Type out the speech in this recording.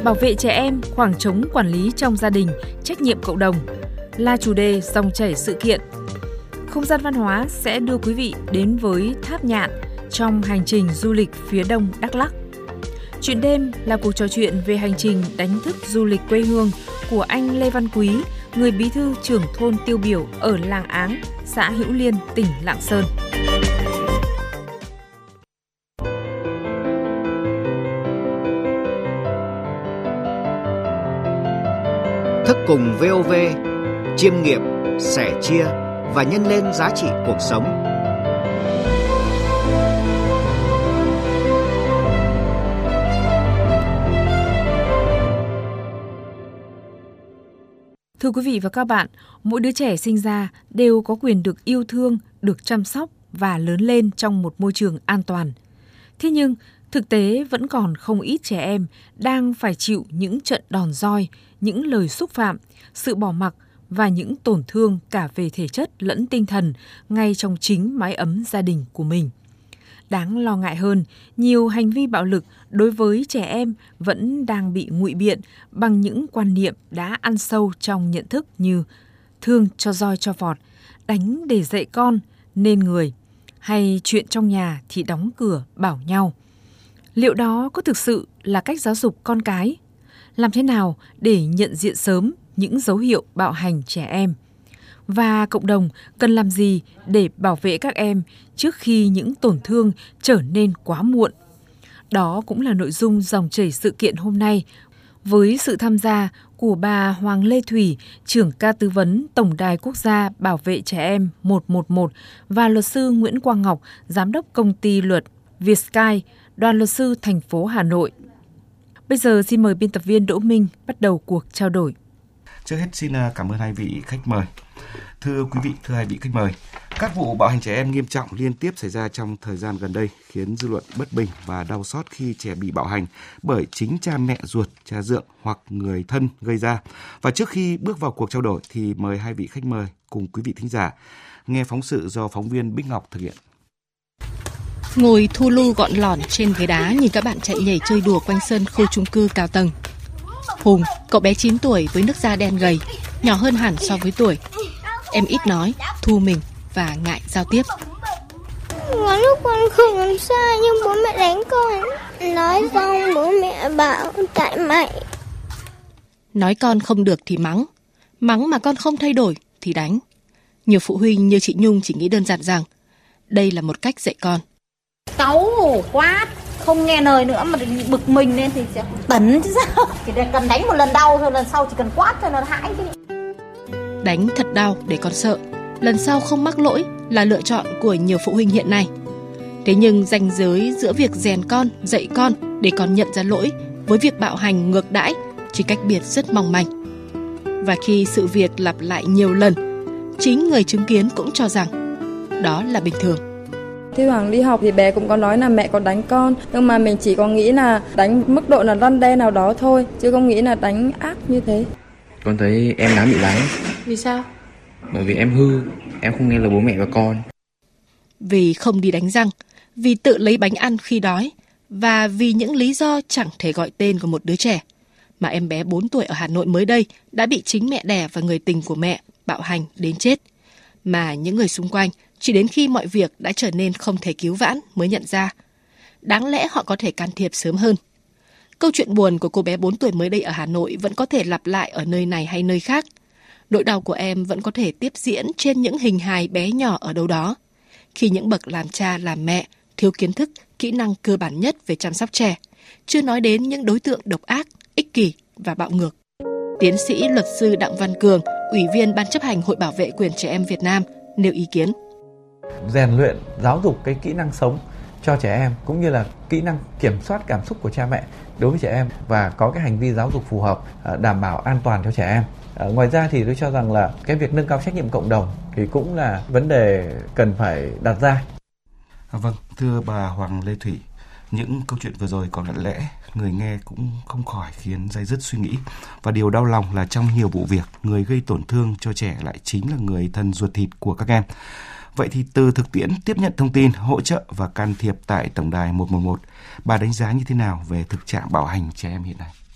Bảo vệ trẻ em, khoảng trống quản lý trong gia đình, trách nhiệm cộng đồng là chủ đề dòng chảy sự kiện. Không gian văn hóa sẽ đưa quý vị đến với Tháp Nhạn trong hành trình du lịch phía đông Đắk Lắk. Chuyện đêm là cuộc trò chuyện về hành trình đánh thức du lịch quê hương của anh Lê Văn Quý, người bí thư trưởng thôn tiêu biểu ở làng Áng, xã Hữu Liên, tỉnh Lạng Sơn. Thức cùng VOV, chiêm nghiệm, sẻ chia và nhân lên giá trị cuộc sống. Thưa quý vị và các bạn, mỗi đứa trẻ sinh ra đều có quyền được yêu thương, được chăm sóc và lớn lên trong một môi trường an toàn. Thế nhưng, thực tế vẫn còn không ít trẻ em đang phải chịu những trận đòn roi, những lời xúc phạm, sự bỏ mặc và những tổn thương cả về thể chất lẫn tinh thần ngay trong chính mái ấm gia đình của mình. Đáng lo ngại hơn, nhiều hành vi bạo lực đối với trẻ em vẫn đang bị ngụy biện bằng những quan niệm đã ăn sâu trong nhận thức như thương cho roi cho vọt, đánh để dạy con, nên người, hay chuyện trong nhà thì đóng cửa bảo nhau. Liệu đó có thực sự là cách giáo dục con cái? Làm thế nào để nhận diện sớm những dấu hiệu bạo hành trẻ em? Và cộng đồng cần làm gì để bảo vệ các em trước khi những tổn thương trở nên quá muộn? Đó cũng là nội dung dòng chảy sự kiện hôm nay, với sự tham gia của bà Hoàng Lê Thủy, trưởng ca tư vấn Tổng đài Quốc gia Bảo vệ Trẻ Em 111 và luật sư Nguyễn Quang Ngọc, giám đốc công ty luật Vietsky, đoàn luật sư thành phố Hà Nội. Bây giờ xin mời biên tập viên Đỗ Minh bắt đầu cuộc trao đổi. Trước hết xin cảm ơn hai vị khách mời. Thưa quý vị, thưa hai vị khách mời, các vụ bạo hành trẻ em nghiêm trọng liên tiếp xảy ra trong thời gian gần đây khiến dư luận bất bình và đau xót khi trẻ bị bạo hành bởi chính cha mẹ ruột, cha dượng hoặc người thân gây ra. Và trước khi bước vào cuộc trao đổi thì mời hai vị khách mời cùng quý vị thính giả nghe phóng sự do phóng viên Bích Ngọc thực hiện. Ngồi thu lu gọn lỏn trên ghế đá nhìn các bạn chạy nhảy chơi đùa quanh sân khu chung cư cao tầng. Hùng, cậu bé 9 tuổi với nước da đen gầy, nhỏ hơn hẳn so với tuổi. Em ít nói, thu mình và ngại giao tiếp. Có lúc con không làm sai nhưng bố mẹ đánh con. Nói xong bố mẹ bảo tại mày. Nói con không được thì mắng mà con không thay đổi thì đánh. Nhiều phụ huynh như chị Nhung chỉ nghĩ đơn giản rằng đây là một cách dạy con. Cáu quá, không nghe lời nữa mà bực mình lên thì sẽ tấn chứ sao. Chỉ cần đánh một lần đau thôi, lần sau chỉ cần quát cho nó hãi chứ. Đánh thật đau để con sợ, lần sau không mắc lỗi là lựa chọn của nhiều phụ huynh hiện nay. Thế nhưng ranh giới giữa việc rèn con, dạy con để con nhận ra lỗi với việc bạo hành ngược đãi chỉ cách biệt rất mong manh. Và khi sự việc lặp lại nhiều lần, chính người chứng kiến cũng cho rằng đó là bình thường. Thi thoảng đi học thì bé cũng có nói là mẹ có đánh con, nhưng mà mình chỉ có nghĩ là đánh mức độ là răn đe nào đó thôi, chứ không nghĩ là đánh ác như thế. Con thấy em đáng bị đánh. Vì sao? Bởi vì em hư, em không nghe lời bố mẹ và con. Vì không đi đánh răng, vì tự lấy bánh ăn khi đói, và vì những lý do chẳng thể gọi tên của một đứa trẻ, mà em bé 4 tuổi ở Hà Nội mới đây đã bị chính mẹ đẻ và người tình của mẹ bạo hành đến chết. Mà những người xung quanh chỉ đến khi mọi việc đã trở nên không thể cứu vãn mới nhận ra. Đáng lẽ họ có thể can thiệp sớm hơn. Câu chuyện buồn của cô bé 4 tuổi mới đây ở Hà Nội vẫn có thể lặp lại ở nơi này hay nơi khác. Nỗi đau của em vẫn có thể tiếp diễn trên những hình hài bé nhỏ ở đâu đó. Khi những bậc làm cha làm mẹ thiếu kiến thức, kỹ năng cơ bản nhất về chăm sóc trẻ, chưa nói đến những đối tượng độc ác, ích kỷ và bạo ngược. Tiến sĩ luật sư Đặng Văn Cường, Ủy viên Ban chấp hành Hội Bảo vệ quyền trẻ em Việt Nam nêu ý kiến. Rèn luyện, giáo dục cái kỹ năng sống cho trẻ em cũng như là kỹ năng kiểm soát cảm xúc của cha mẹ đối với trẻ em và có cái hành vi giáo dục phù hợp, đảm bảo an toàn cho trẻ em. Ngoài ra thì tôi cho rằng là cái việc nâng cao trách nhiệm cộng đồng thì cũng là vấn đề cần phải đặt ra. Vâng, thưa bà Hoàng Lê Thủy, những câu chuyện vừa rồi còn lặng lẽ, người nghe cũng không khỏi khiến day dứt suy nghĩ. Và điều đau lòng là trong nhiều vụ việc, người gây tổn thương cho trẻ lại chính là người thân ruột thịt của các em. Vậy thì từ thực tiễn tiếp nhận thông tin, hỗ trợ và can thiệp tại Tổng đài 111, bà đánh giá như thế nào về thực trạng bạo hành trẻ em hiện nay?